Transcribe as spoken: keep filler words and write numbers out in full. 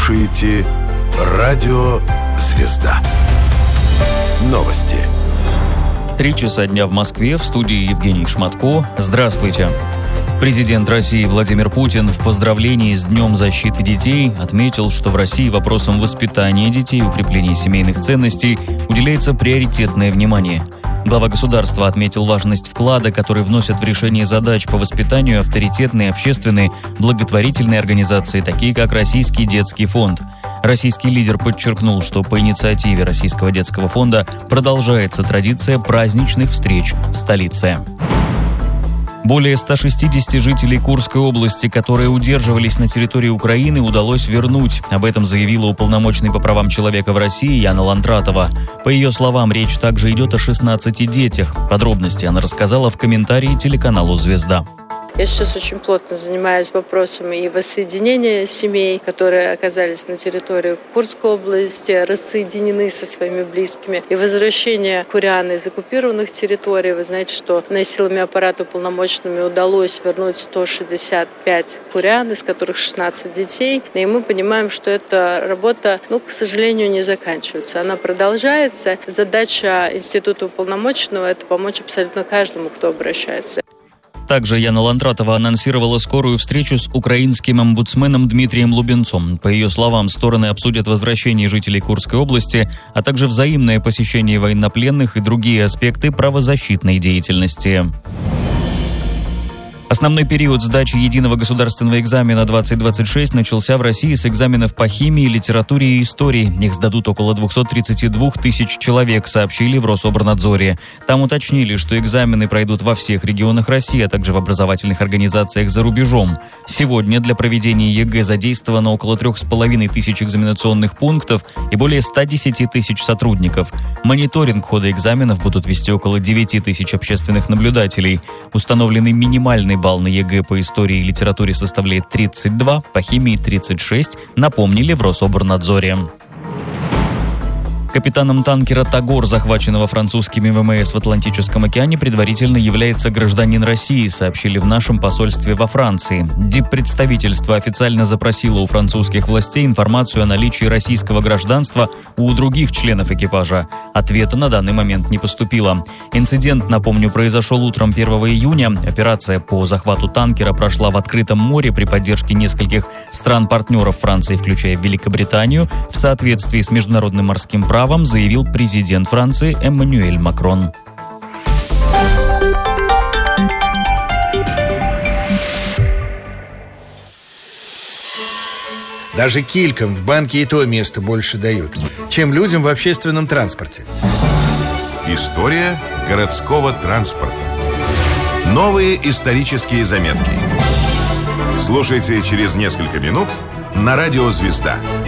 слушаете Радио «Звезда». Новости. Три часа дня в Москве, в студии Евгений Шматко. Здравствуйте. Президент России Владимир Путин в поздравлении с Днем защиты детей отметил, что в России вопросам воспитания детей и укрепления семейных ценностей уделяется приоритетное внимание. Глава государства отметил важность вклада, который вносят в решение задач по воспитанию авторитетные общественные благотворительные организации, такие как Российский детский фонд. Российский лидер подчеркнул, что по инициативе Российского детского фонда продолжается традиция праздничных встреч в столице. Более ста шестидесяти жителей Курской области, которые удерживались на территории Украины, удалось вернуть. Об этом заявила уполномоченный по правам человека в России Яна Ландратова. По ее словам, речь также идет о шестнадцати детях. Подробности она рассказала в комментарии телеканалу «Звезда». Я сейчас очень плотно занимаюсь вопросами и воссоединения семей, которые оказались на территории Курской области, рассоединены со своими близкими, и возвращение курян из оккупированных территорий. Вы знаете, что силами аппарата уполномоченными удалось вернуть сто шестьдесят пять курян, из которых шестнадцать детей. И мы понимаем, что эта работа, ну, к сожалению, не заканчивается. Она продолжается. Задача института уполномоченного – это помочь абсолютно каждому, кто обращается. Также Яна Ландратова анонсировала скорую встречу с украинским омбудсменом Дмитрием Лубенцом. По ее словам, стороны обсудят возвращение жителей Курской области, а также взаимное посещение военнопленных и другие аспекты правозащитной деятельности. Основной период сдачи единого государственного экзамена двадцать двадцать шесть начался в России с экзаменов по химии, литературе и истории. Их сдадут около двести тридцать два тысяч человек, сообщили в Рособорнадзоре. Там уточнили, что экзамены пройдут во всех регионах России, а также в образовательных организациях за рубежом. Сегодня для проведения ЕГЭ задействовано около трех с половиной тысяч экзаменационных пунктов и более ста десяти тысяч сотрудников. Мониторинг хода экзаменов будут вести около девяти тысяч общественных наблюдателей. Установленный минимальный балл на ЕГЭ по истории и литературе составляет тридцать два, по химии тридцать шесть, напомнили в Рособорнадзоре. Капитаном танкера «Тагор», захваченного французскими ВМС в Атлантическом океане, предварительно является гражданин России, сообщили в нашем посольстве во Франции. Диппредставительство официально запросило у французских властей информацию о наличии российского гражданства у других членов экипажа. Ответа на данный момент не поступило. Инцидент, напомню, произошел утром первого июня. Операция по захвату танкера прошла в открытом море при поддержке нескольких стран-партнеров Франции, включая Великобританию, в соответствии с международным морским правом, заявил президент Франции Эммануэль Макрон. Даже килькам в банке и то место больше дают, чем людям в общественном транспорте. История городского транспорта. Новые исторические заметки. Слушайте через несколько минут на радио «Звезда».